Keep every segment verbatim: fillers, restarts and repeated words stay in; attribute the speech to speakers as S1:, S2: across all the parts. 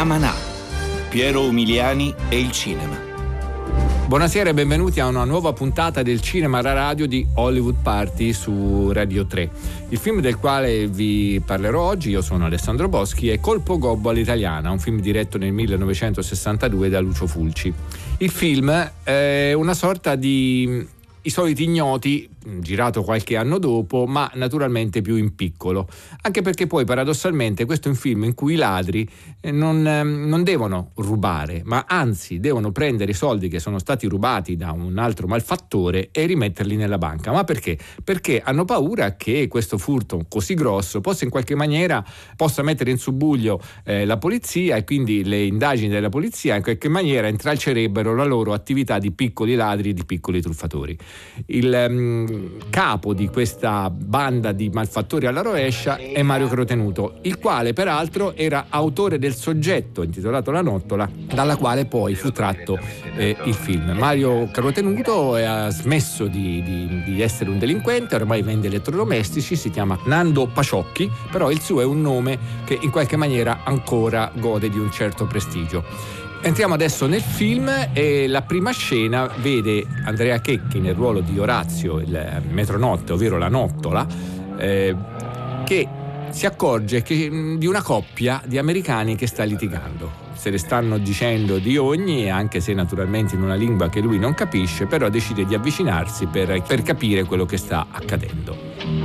S1: Yamanà, Piero Umiliani e il cinema.
S2: Buonasera e benvenuti a una nuova puntata del Cinema alla Radio di Hollywood Party su Radio tre. Il film del quale vi parlerò oggi, io sono Alessandro Boschi, è Colpo Gobbo all'italiana, un film diretto nel millenovecentosessantadue da Lucio Fulci. Il film è una sorta di I soliti ignoti, girato qualche anno dopo, ma naturalmente più in piccolo, anche perché poi paradossalmente questo è un film in cui i ladri non, non devono rubare, ma anzi devono prendere i soldi che sono stati rubati da un altro malfattore e rimetterli nella banca. Ma perché? Perché hanno paura che questo furto così grosso possa in qualche maniera possa mettere in subbuglio eh, la polizia, e quindi le indagini della polizia in qualche maniera intralcerebbero la loro attività di piccoli ladri e di piccoli truffatori. Il um, capo di questa banda di malfattori alla rovescia è Mario Crotenuto, il quale peraltro era autore del soggetto intitolato La Nottola, dalla quale poi fu tratto eh, il film. Mario Crotenuto ha smesso di, di, di essere un delinquente, ormai vende elettrodomestici, si chiama Nando Paciocchi, però il suo è un nome che in qualche maniera ancora gode di un certo prestigio. Entriamo adesso nel film e la prima scena vede Andrea Checchi nel ruolo di Orazio, il metronotte, ovvero la Nottola, eh, che si accorge che, di una coppia di americani che sta litigando. Se ne stanno dicendo di ogni, anche se naturalmente in una lingua che lui non capisce, però decide di avvicinarsi per, per capire quello che sta accadendo.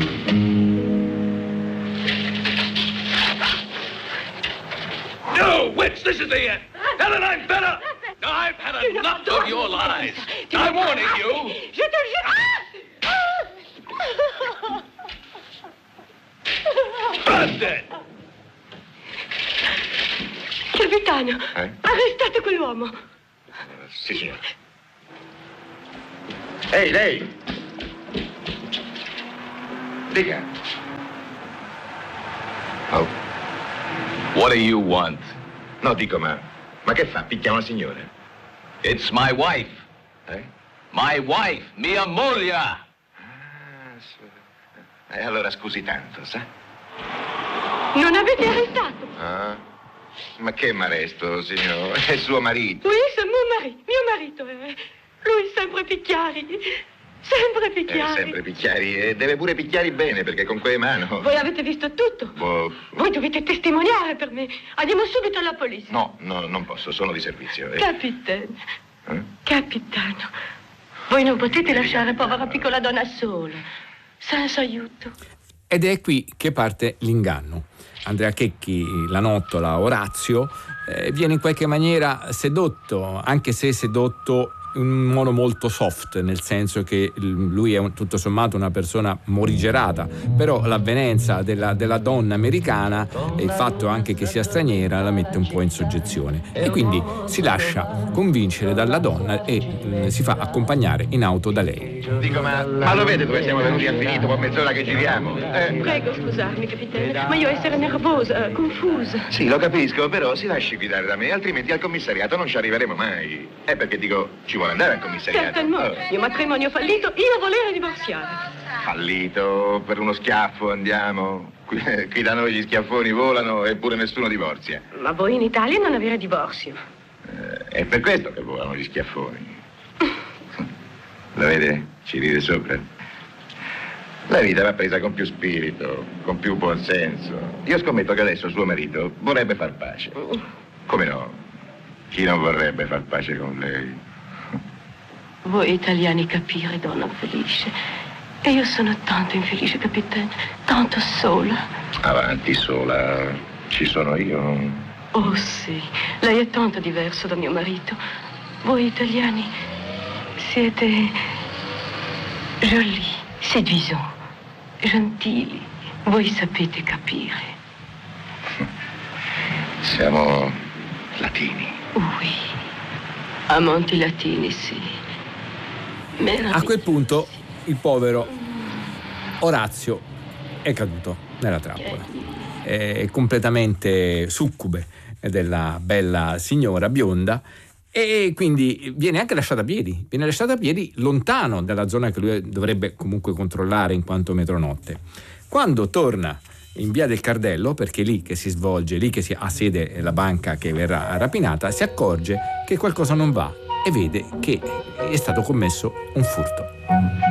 S3: No, witch, this is the end. Helen, I'm better. No, I've had enough of your lies. I'm warning you.
S4: Je te jure.
S3: Busted!
S4: Capitano,
S5: Eh?
S4: arrestate quell'uomo.
S5: Uh, sì, signore. Ehi, lei! Dica. Oh.
S3: What do you want?
S5: No, dico, ma... Ma che fa? Picchia una signora?
S3: It's my wife.
S5: Eh?
S3: My wife, mia moglie.
S5: Ah, sì. E allora scusi tanto, sa?
S4: Non avete arrestato?
S5: Ah. Ma che m'arresto, signore? È suo marito.
S4: Oui, c'est mon mari, mio marito. eh. Lui sempre picchiari. Sempre
S5: Eh,
S4: picchiari.
S5: sempre picchiari. E deve pure picchiari bene, perché con quelle mani...
S4: Voi avete visto tutto?
S5: Boh.
S4: Voi dovete testimoniare per me. Andiamo subito alla polizia.
S5: No, no, non posso, sono di servizio. Eh.
S4: Capitano.
S5: Eh?
S4: Capitano. Voi non potete lasciare povera piccola donna sola, senza aiuto.
S2: Ed è qui che parte l'inganno. Andrea Checchi, la Nottola, Orazio, eh, viene in qualche maniera sedotto, anche se sedotto in un modo molto soft, nel senso che lui è un, tutto sommato una persona morigerata, però l'avvenenza della, della donna americana e il fatto anche che sia straniera la mette un po' in soggezione, e quindi si lascia convincere dalla donna e mh, si fa accompagnare in auto da lei.
S5: Dico, ma, ma lo vede dove siamo venuti a finire dopo mezz'ora che giriamo? Eh?
S4: Prego, scusarmi, capitano, ma io essere nervosa, confusa.
S5: Sì, lo capisco, però si lasci guidare da me, altrimenti al commissariato non ci arriveremo mai. È perché dico, ci vuole andare al commissariato.
S4: Certamente.
S5: Oh.
S4: Mio matrimonio fallito, io volevo divorziare.
S5: Fallito, per uno schiaffo andiamo. Qui, qui da noi gli schiaffoni volano eppure nessuno divorzia.
S4: Ma voi in Italia non avere divorzio.
S5: Eh, è per questo che volano gli schiaffoni. Lo vede? Ci ride sopra. La vita va presa con più spirito, con più buonsenso. Io scommetto che adesso suo marito vorrebbe far pace. Come no? Chi non vorrebbe far pace con lei?
S4: Voi italiani capire, donna felice. E io sono tanto infelice, capitano, tanto sola.
S5: Avanti sola, ci sono io.
S4: Oh sì, lei è tanto diverso da mio marito. Voi italiani siete jolis, séduisants, gentili. Voi sapete capire.
S5: Siamo latini.
S4: Oui, amanti latini, sì.
S2: A quel punto il povero Orazio è caduto nella trappola, è completamente succube della bella signora bionda, e quindi viene anche lasciata a piedi, viene lasciata a piedi lontano dalla zona che lui dovrebbe comunque controllare in quanto metronotte. Quando torna in via del Cardello, perché è lì che si svolge, lì che si ha sede la banca che verrà rapinata, si accorge che qualcosa non va e vede che è stato commesso un furto.